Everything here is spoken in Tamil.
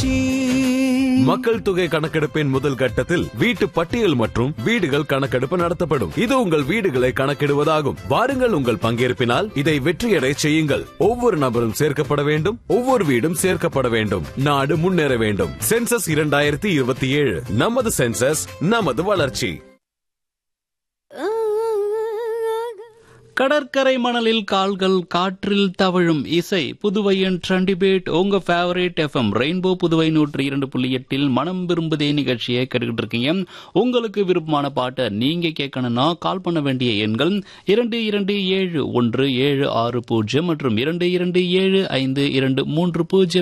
வளர்ச்சி. மக்கள் தொகை கணக்கெடுப்பின் முதல் கட்டத்தில் வீட்டு பட்டியல் மற்றும் வீடுகள் கணக்கெடுப்பு நடத்தப்படும். இது உங்கள் வீடுகளை கணக்கிடுவதாகும். வாருங்கள், உங்கள் பங்கேற்பினால் இதை வெற்றியடை செய்யுங்கள். ஒவ்வொரு நபரும் சேர்க்கப்பட வேண்டும், ஒவ்வொரு வீடும் சேர்க்கப்பட வேண்டும். நாடு முன்னேற வேண்டும். சென்சஸ் 2027, நமது சென்சஸ், நமது வளர்ச்சி. கடற்கரை மணலில் கால்கள் காற்றில் தவழும் இசை புதுவையின் ட்ரெண்டிபேட் உங்க ஃபேவரேட் எஃப்எம் ரெயின்போ புதுவை 102.8 மனம் விரும்புதே நிகழ்ச்சியை கேட்டுக்கிட்டு இருக்கீங்க. உங்களுக்கு விருப்பமான பாட்டை நீங்க கேட்கணும்னா கால் பண்ண வேண்டிய எண்கள் 227176 மற்றும் 227523